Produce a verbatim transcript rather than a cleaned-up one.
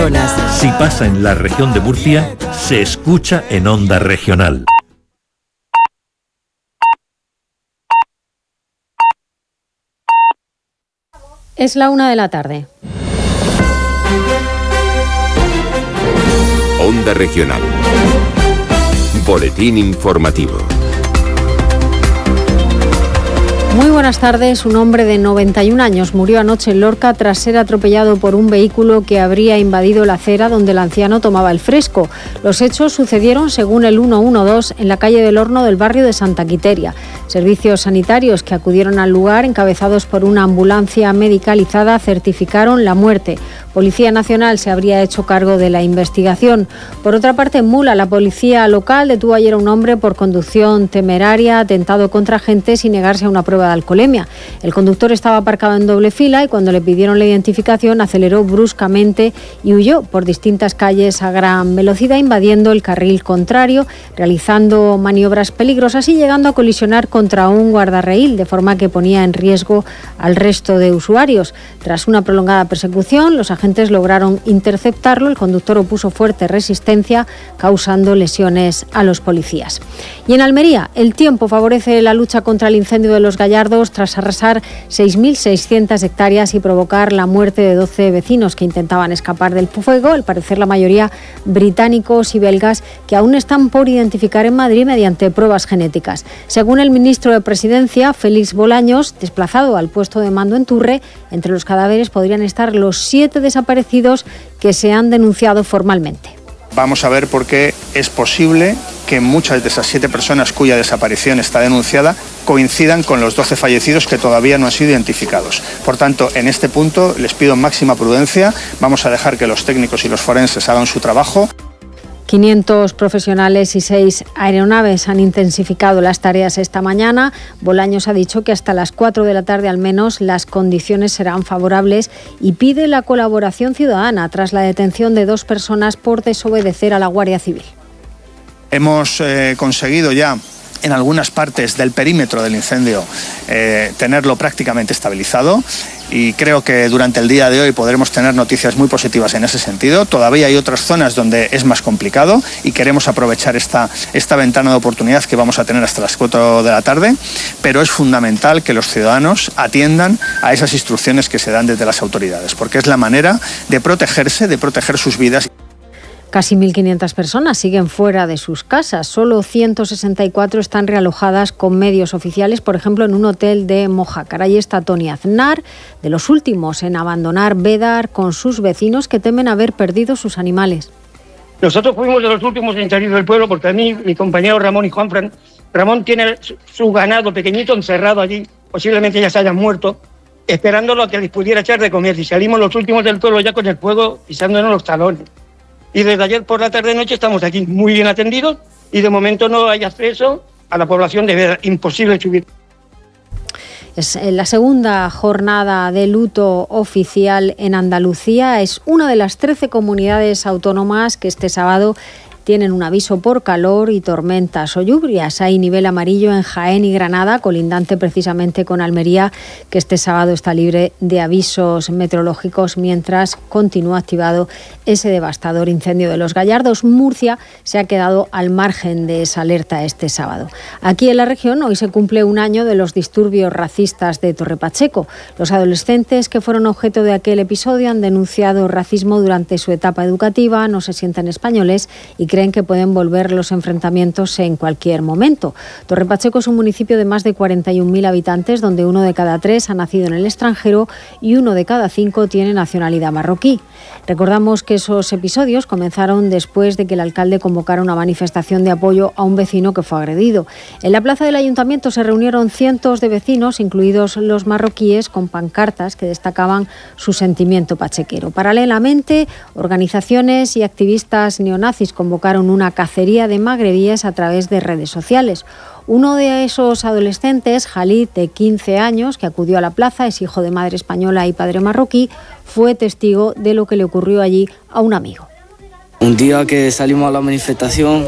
Amazonas. Si pasa en la región de Murcia, se escucha en Onda Regional. Es la una de la tarde. Onda Regional. Boletín informativo. Muy buenas tardes. Un hombre de noventa y un años murió anoche en Lorca tras ser atropellado por un vehículo que habría invadido la acera donde el anciano tomaba el fresco. Los hechos sucedieron, según el ciento doce, en la calle del Horno del barrio de Santa Quiteria. Servicios sanitarios que acudieron al lugar, encabezados por una ambulancia medicalizada, certificaron la muerte. Policía Nacional se habría hecho cargo de la investigación. Por otra parte, en Mula, la policía local detuvo ayer a un hombre por conducción temeraria, atentado contra agentes y negarse a una prueba de alcoholemia. El conductor estaba aparcado en doble fila y cuando le pidieron la identificación aceleró bruscamente y huyó por distintas calles a gran velocidad, invadiendo el carril contrario, realizando maniobras peligrosas y llegando a colisionar contra un guardarraíl, de forma que ponía en riesgo al resto de usuarios. Tras una prolongada persecución, los agentes lograron interceptarlo. El conductor opuso fuerte resistencia, causando lesiones a los policías. Y en Almería, el tiempo favorece la lucha contra el incendio de Los Gallardos tras arrasar seis mil seiscientas hectáreas y provocar la muerte de doce vecinos que intentaban escapar del fuego, al parecer la mayoría británicos y belgas, que aún están por identificar en Madrid mediante pruebas genéticas. Según el ministro de Presidencia, Félix Bolaños, desplazado al puesto de mando en Turre, entre los cadáveres podrían estar los siete desaparecidos que se han denunciado formalmente. Vamos a ver por qué es posible que muchas de esas siete personas cuya desaparición está denunciada coincidan con los doce fallecidos que todavía no han sido identificados. Por tanto, en este punto les pido máxima prudencia. Vamos a dejar que los técnicos y los forenses hagan su trabajo. quinientos profesionales y seis aeronaves han intensificado las tareas esta mañana. Bolaños ha dicho que hasta las cuatro de la tarde al menos las condiciones serán favorables y pide la colaboración ciudadana tras la detención de dos personas por desobedecer a la Guardia Civil. Hemos eh, conseguido ya en algunas partes del perímetro del incendio eh, tenerlo prácticamente estabilizado y creo que durante el día de hoy podremos tener noticias muy positivas en ese sentido. Todavía hay otras zonas donde es más complicado y queremos aprovechar esta, esta ventana de oportunidad que vamos a tener hasta las cuatro de la tarde, pero es fundamental que los ciudadanos atiendan a esas instrucciones que se dan desde las autoridades, porque es la manera de protegerse, de proteger sus vidas. Casi mil quinientas personas siguen fuera de sus casas. Solo ciento sesenta y cuatro están realojadas con medios oficiales, por ejemplo, en un hotel de Mojácar. Ahí está Tony Aznar, de los últimos en abandonar Bédar con sus vecinos que temen haber perdido sus animales. Nosotros fuimos de los últimos en salir del pueblo porque a mí, mi compañero Ramón y Juanfran, Ramón tiene su ganado pequeñito encerrado allí, posiblemente ya se hayan muerto, esperándolo a que les pudiera echar de comer. Y salimos los últimos del pueblo ya con el fuego pisándonos los talones. Y desde ayer por la tarde-noche estamos aquí muy bien atendidos y de momento no hay acceso a la población de Bédar. Imposible subir. Es la segunda jornada de luto oficial en Andalucía. Es una de las trece comunidades autónomas que este sábado tienen un aviso por calor y tormentas o lluvias. Hay nivel amarillo en Jaén y Granada, colindante precisamente con Almería, que este sábado está libre de avisos meteorológicos, mientras continúa activado ese devastador incendio de Los Gallardos. Murcia se ha quedado al margen de esa alerta este sábado. Aquí en la región hoy se cumple un año de los disturbios racistas de Torre Pacheco. Los adolescentes que fueron objeto de aquel episodio han denunciado racismo durante su etapa educativa, no se sienten españoles y creen que pueden volver los enfrentamientos en cualquier momento. Torre Pacheco es un municipio de más de cuarenta y un mil habitantes, donde uno de cada tres ha nacido en el extranjero y uno de cada cinco tiene nacionalidad marroquí. Recordamos que esos episodios comenzaron después de que el alcalde convocara una manifestación de apoyo a un vecino que fue agredido. En la plaza del ayuntamiento se reunieron cientos de vecinos, incluidos los marroquíes, con pancartas que destacaban su sentimiento pachequero. Paralelamente, organizaciones y activistas neonazis convocaron una cacería de magrebíes a través de redes sociales. Uno de esos adolescentes, Jalid, de quince años, que acudió a la plaza, es hijo de madre española y padre marroquí, fue testigo de lo que le ocurrió allí a un amigo. Un día que salimos a la manifestación,